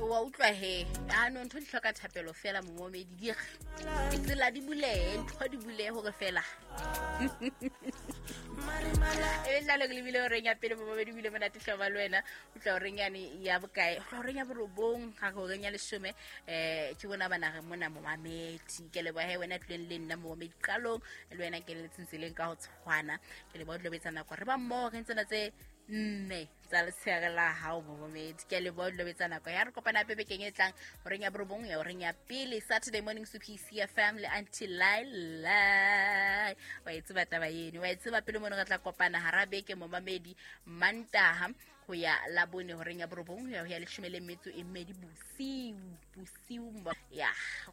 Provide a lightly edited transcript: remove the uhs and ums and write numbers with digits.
wa utlwa he no ntho di hloka thapelo fela momomedi di tsela di bule ntho di bule hore fela la le bile o renya pele momomedi bile mona tshaba le wena o tla o renya ni ya bokae o tla o renya borobong ga go renya le some ke bona bana re mona momamedi ke le ba he wena tleng le nna momomedi qalong le wena ke le tsenseleng ka ho tshwana ke le ba o tlobetsana kwa re ba mmo re ntsena tse nne tsa le tshegela hao momomedi ke le ba o tlobetsana kwa ya re kopana pepe keng e tlang o renya borobong ya o renya pele Saturday morning supisi ya family until lai wa itse bataba yeni wa itse ba pele mo re tla kopana harabeke momamedi mantaha go ya la bone ho renya borobong ya le shumele metso e mmedi bosiu ya